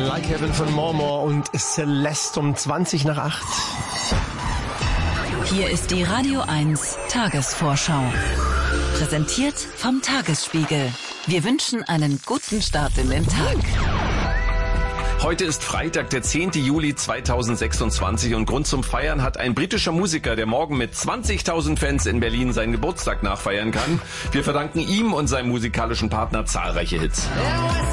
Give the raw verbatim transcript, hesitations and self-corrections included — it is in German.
Like Heaven von Mormor und Celeste um zwanzig nach acht. Hier ist die Radio eins Tagesvorschau. Präsentiert vom Tagesspiegel. Wir wünschen einen guten Start in den Tag. Heute ist Freitag, der zehnte Juli zweitausendsechsundzwanzig und Grund zum Feiern hat ein britischer Musiker, der morgen mit zwanzigtausend Fans in Berlin seinen Geburtstag nachfeiern kann. Wir verdanken ihm und seinem musikalischen Partner zahlreiche Hits.